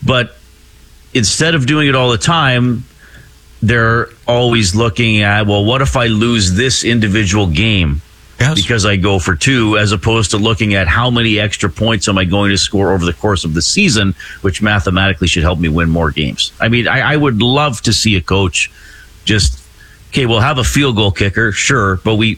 But instead of doing it all the time, they're always looking at, well, what if I lose this individual game because I go for 2, as opposed to looking at how many extra points am I going to score over the course of the season, which mathematically should help me win more games. I mean, I would love to see a coach just, okay, we'll have a field goal kicker, sure, but we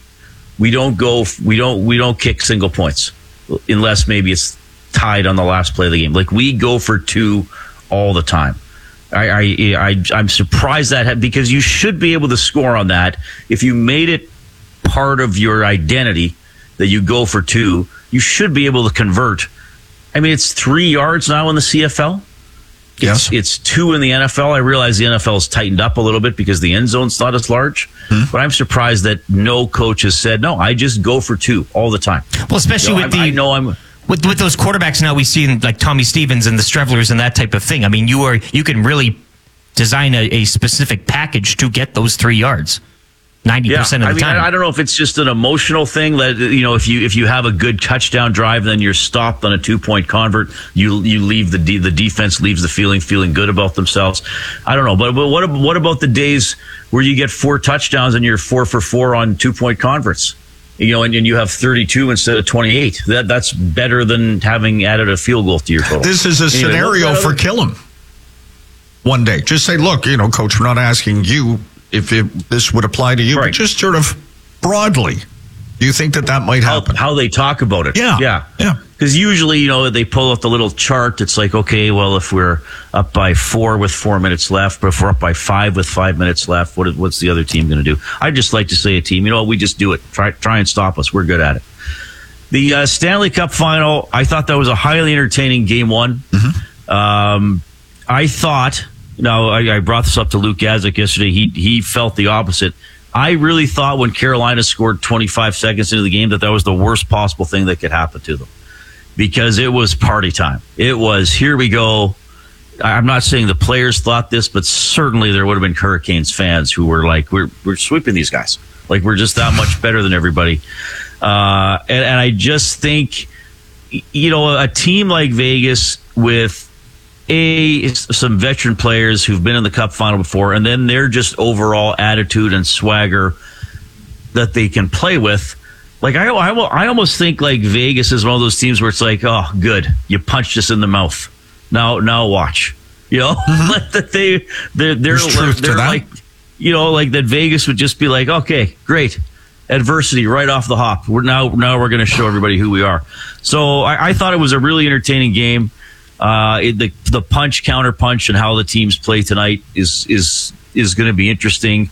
don't kick single points unless maybe it's tied on the last play of the game. Like, we go for 2 all the time. I'm surprised because you should be able to score on that. If you made it part of your identity that you go for 2, you should be able to convert. I mean, it's 3 yards now in the CFL. Yes. It's 2 in the NFL. I realize the NFL's tightened up a little bit because the end zone's not as large. But I'm surprised that no coach has said, no, I just go for 2 all the time. Well, especially with those quarterbacks now we see in, like Tommy Stevens and the Strevlers and that type of thing. I mean, you can really design a specific package to get those 3 yards 90% of the time. I don't know if it's just an emotional thing that, if you have a good touchdown drive, then you're stopped on a 2-point convert. You leave the defense leaves the feeling good about themselves. I don't know, but what about the days where you get 4 touchdowns and you're 4 for 4 on 2-point converts? And you have 32 instead of 28. That's better than having added a field goal to your total. This is a scenario for Killam. One day, just say, look, coach, we're not asking you if this would apply to you, but just sort of broadly, do you think that might happen? How they talk about it. Yeah. Because usually, they pull out the little chart. It's like, okay, well, if we're up by 4 with 4 minutes left, but if we're up by 5 with 5 minutes left, what's the other team going to do? I'd just like to say a team, we just do it. Try and stop us. We're good at it. The Stanley Cup final, I thought that was a highly entertaining game 1. I thought, I brought this up to Luke Gazdic yesterday. He felt the opposite. I really thought when Carolina scored 25 seconds into the game that was the worst possible thing that could happen to them, because it was party time. It was, here we go. I'm not saying the players thought this, but certainly there would have been Hurricanes fans who were like, we're sweeping these guys. Like, we're just that much better than everybody. And I just think, a team like Vegas with some veteran players who've been in the Cup final before, and then their just overall attitude and swagger that they can play with. Like, I almost think like Vegas is one of those teams where it's like, oh, good, you punched us in the mouth. Now watch. They're like, like that Vegas would just be like, okay, great. Adversity right off the hop. We're going to show everybody who we are. So I thought it was a really entertaining game. The punch, counter punch, and how the teams play tonight is going to be interesting.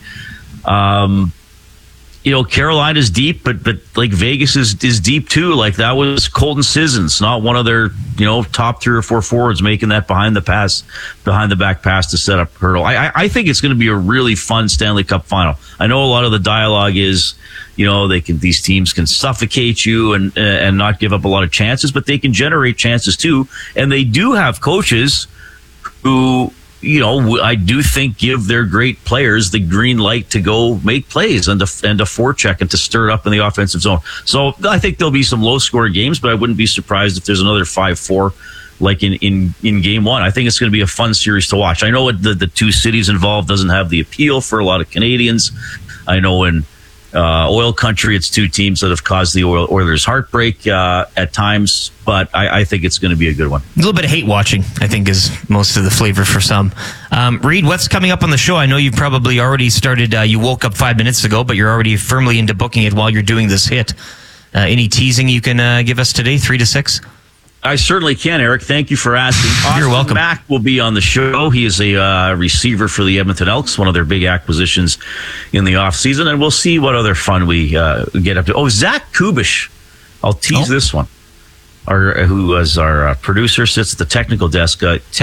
Carolina's deep, but like Vegas is deep too. Like, that was Colton Sissons, not one of their top 3 or 4 forwards making that behind the back pass to set up Hurdle. I think it's going to be a really fun Stanley Cup final. I know a lot of the dialogue is, these teams can suffocate you and not give up a lot of chances, but they can generate chances too. And they do have coaches who, I do think give their great players the green light to go make plays and to forecheck and to stir it up in the offensive zone. So I think there'll be some low scoring games, but I wouldn't be surprised if there's another 5-4 like in game 1. I think it's going to be a fun series to watch. I know the 2 cities involved doesn't have the appeal for a lot of Canadians. I know in oil country, it's 2 teams that have caused the Oilers heartbreak at times, but I think it's going to be a good one. A little bit of hate watching, I think, is most of the flavor for some. Reed, what's coming up on the show? I know you've probably already started, you woke up 5 minutes ago, but you're already firmly into booking it while you're doing this hit. Any teasing you can give us today, 3 to 6? I certainly can, Eric. Thank you for asking. You're welcome. Mack will be on the show. He is a receiver for the Edmonton Elks, one of their big acquisitions in the offseason, and we'll see what other fun we get up to. Oh, Zach Kubish. I'll tease this one. Who was our producer, sits at the technical desk.